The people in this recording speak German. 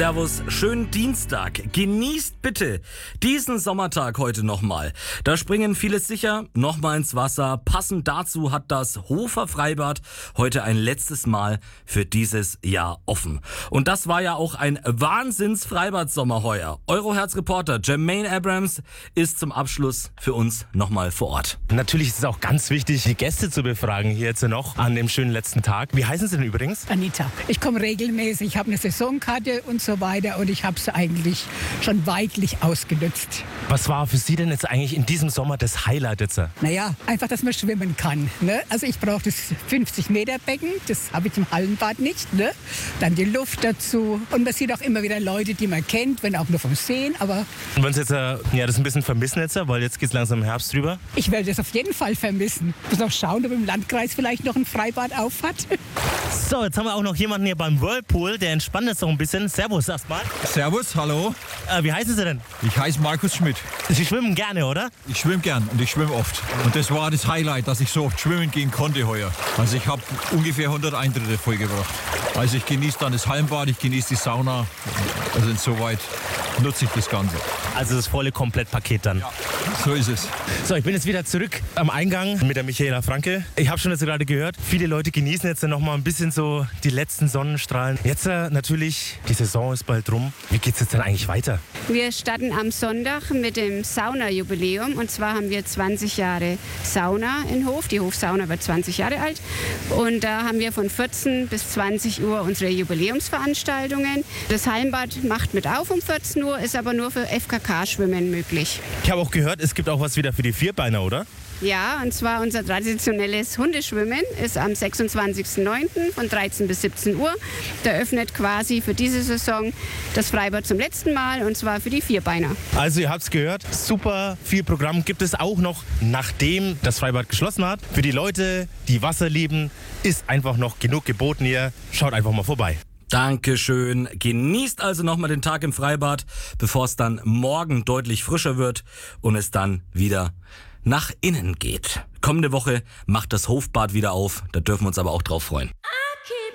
Servus, schönen Dienstag. Genießt bitte diesen Sommertag heute nochmal. Da springen viele sicher nochmal ins Wasser. Passend dazu hat das Hofer Freibad heute ein letztes Mal für dieses Jahr offen. Und das war ja auch ein Wahnsinns-Freibad-Sommer heuer. Euroherz-Reporter Jermaine Abrams ist zum Abschluss für uns nochmal vor Ort. Natürlich ist es auch ganz wichtig, die Gäste zu befragen hier jetzt noch an dem schönen letzten Tag. Wie heißen Sie denn übrigens? Anita. Ich komme regelmäßig, ich habe eine Saisonkarte und so weiter und ich habe es eigentlich schon weitlich ausgenutzt. Was war für Sie denn jetzt eigentlich in diesem Sommer das Highlight jetzt? Naja, einfach, dass man schwimmen kann. Ne? Also ich brauche das 50-Meter-Becken, das habe ich im Hallenbad nicht. Ne? Dann die Luft dazu und man sieht auch immer wieder Leute, die man kennt, wenn auch nur vom Sehen. Aber Und wenn Sie jetzt das ein bisschen vermissen jetzt, weil jetzt geht es langsam im Herbst drüber? ich werde das auf jeden Fall vermissen. Ich muss noch schauen, ob im Landkreis vielleicht noch ein Freibad auf hat. So, jetzt haben wir auch noch jemanden hier beim Whirlpool, der entspannt jetzt noch ein bisschen. Servus erstmal. Servus, hallo. Wie heißen Sie denn? Ich heiße Markus Schmidt. Sie schwimmen gerne, oder? Ich schwimme gern und ich schwimme oft. Und das war das Highlight, dass ich so oft schwimmen gehen konnte heuer. Also ich habe ungefähr 100 Eintritte vollgebracht. Also ich genieße dann das Hallenbad, ich genieße die Sauna. Also insoweit nutze ich das Ganze. Also das volle Komplettpaket dann. Ja, so ist es. So, ich bin jetzt wieder zurück am Eingang mit der Michaela Franke. Ich habe schon jetzt gerade gehört, viele Leute genießen jetzt noch mal ein bisschen so die letzten Sonnenstrahlen. Jetzt natürlich, die Saison ist bald rum. Wie geht's jetzt denn eigentlich weiter? Wir starten am Sonntag mit dem Saunajubiläum. Und zwar haben wir 20 Jahre Sauna in Hof. Die Hofsauna wird 20 Jahre alt. Und da haben wir von 14 bis 20 Uhr unsere Jubiläumsveranstaltungen. Das Hallenbad macht mit auf um 14 Uhr, ist aber nur für FKK-Schwimmen möglich. Ich habe auch gehört, es gibt auch was wieder für die Vierbeiner, oder? Ja, und zwar unser traditionelles Hundeschwimmen ist am 26.09. von 13 bis 17 Uhr. Da öffnet quasi für diese Saison das Freibad zum letzten Mal und zwar für die Vierbeiner. Also ihr habt es gehört, super viel Programm gibt es auch noch, nachdem das Freibad geschlossen hat. Für die Leute, die Wasser lieben, ist einfach noch genug geboten hier. Schaut einfach mal vorbei. Dankeschön. Genießt also nochmal den Tag im Freibad, bevor es dann morgen deutlich frischer wird und es dann wieder nach innen geht. Kommende Woche macht das Hofbad wieder auf, da dürfen wir uns aber auch drauf freuen.